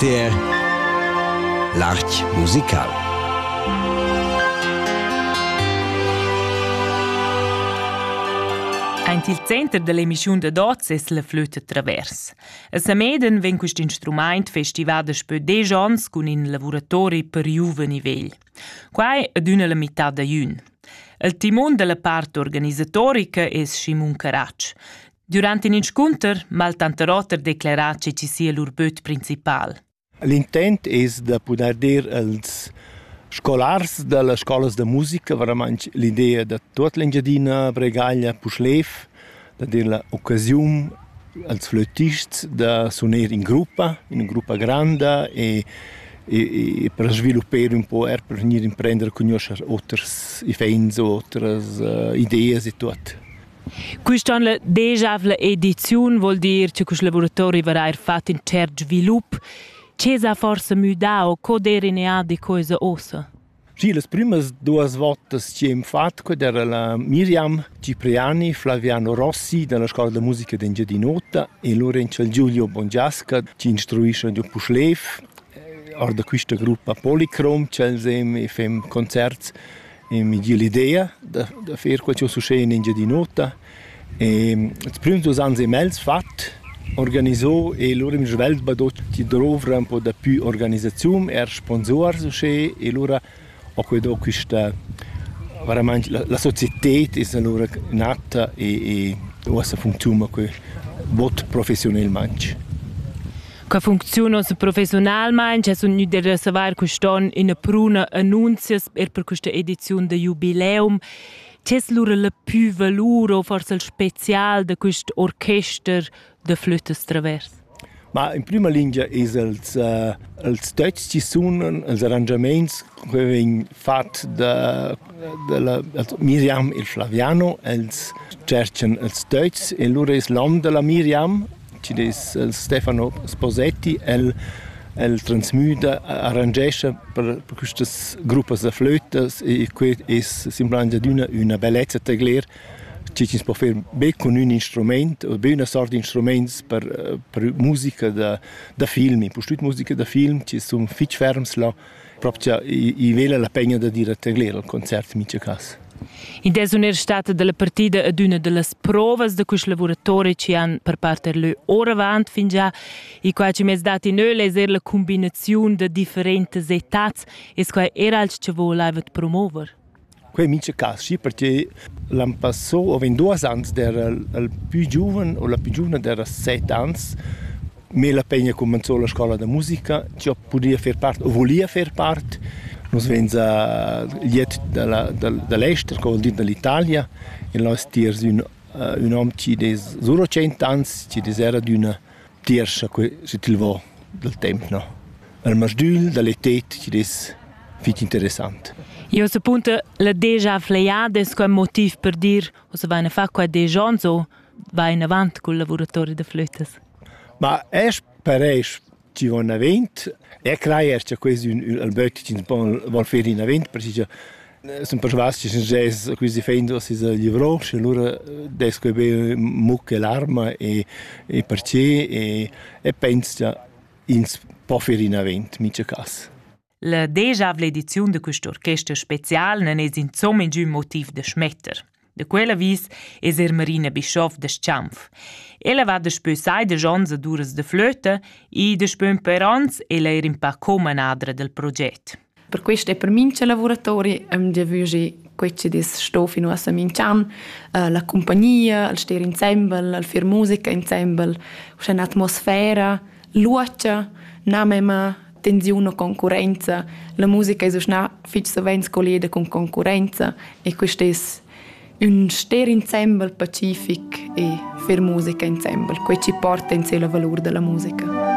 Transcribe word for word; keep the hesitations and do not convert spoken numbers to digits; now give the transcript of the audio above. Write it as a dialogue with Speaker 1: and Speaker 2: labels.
Speaker 1: R T R, l'Arch musical.
Speaker 2: Aint il center dell'emissiun da Doz es la flöta travers. A Sameden ven quist instrument festivà despö dec ans cun in lavuratori per juve nivell. Quai adüna la metà da jün. Il timon della parte organisatorica es Shimun Karac. Durant in inscunter, mal tanta rotter declarat che ci sia l'urböt principal.
Speaker 3: L'intent es de poder dir als scolars de les scolas de musica, verament l'idea de tot l'Engiadina, Bregaglia, Puschlev, de dir l'occasiun als flötists de suoner in gruppa, in una gruppa grande e, e, e per sviluppare un po' er per venire a prendere a conoscere altres events, altres uh, ideas e tot.
Speaker 2: Quest'anno la decavla edizione vuol dire che questo laboratorio verrà fatto in certo sviluppo. C'è forse mudao coderinea di cose ossa?
Speaker 3: Sì, le prime due volte che abbiamo fatto era la Miriam Cipriani, Flaviano Rossi della Scuola di Musica di Engiadinota e Lorenzo Giulio Bongiasca ci istruisce di Puschlev. Ora da questa gruppa Polychrome ci facciamo concerti e mi dia l'idea di fare quello che succede in Engiadinota. E le prime due anni abbiamo fatto organizzò e loro mi svelt badot ti drovra un po' da più organizzazione er sponsor so che e loro ho quello questa veramente la, la società è allora nata e e ora funziona che vot professionalmente.
Speaker 2: Che funziona professionalmente sono nu der savoir quest'anno in a pruna annunzias per per questa edizione de jubileum. C'è lura la più valore o forse il speciale di questo orchestra de flötes travers?
Speaker 3: Ma in prima linea è il uh, stets ci sono, gli arrangiamenti che vengono fatti da, da la, Miriam e Flaviano, els cercano il stets e loro è l'uomo della Miriam, ci è Stefano Sposetti, el el transmuda arrangesce per, per queste gruppi di flötes e questo è semplicemente una, una bellezza tagler che ci può fare bene con un strumento o una sorta di strumenti per, per musica da, da film. Per questa musica da film ci sono fitch ferms là, proprio i vela la pena da dire tagler al concerto in caso.
Speaker 2: In desuna stata della partita ad una delle prove di questo lavoratore ci hanno per parte le ore avanti fin già e qua ci mi dati noi leser la combinazione di differenti età e qua era il che voleva promuovere.
Speaker 3: Qui in caso sì perché l'anno passato o due anni era il più giovane o la più giovane era sette anni me la pena cominciò la scuola di musica ci podia fare parte o volia fare parte. Nos vens a liet dall'Ester, che vuol dire dall'Italia, e là stiers un, uh, un uomo che è solo cento anni, che era di una tiersa che si tilvò del tempo. No? Il masdul, dall'età, che è molto interessante.
Speaker 2: Io so punto la deja fleiada è un motivo per dire che se vai a fare qua deja so vai in avanti con il lavoratore di flötes.
Speaker 3: Ma è pareis ci va in avanti. E creia che questo il bötti ci vuol fare in avanti perché sono persuasi che jazz questi fendo si gli vroce allora desco be mucche l'arma e e perché e e pensa in può fare in avanti mica caso.
Speaker 2: La deja l'edizione di questo orchestra speciale non è insomma un motivo da smetter. De quella vis es er Marina Bischoff de Schampf. Ella va despö sai de jonza dures de flöta e despö un perons ella er in pa comanadra del progetto.
Speaker 4: Per questo è per mince lavoratori um, di avere questi des stofi in nostra mincian, uh, la compagnia, il stare insieme, il fare musica insieme, c'è un'atmosfera, luce, non mema tensione, concorrenza. La musica è so schnà fitch sovens collida con concorrenza e questo è un stare insieme pacific e fare musica insieme. Questo ci porta in sé il valore della musica.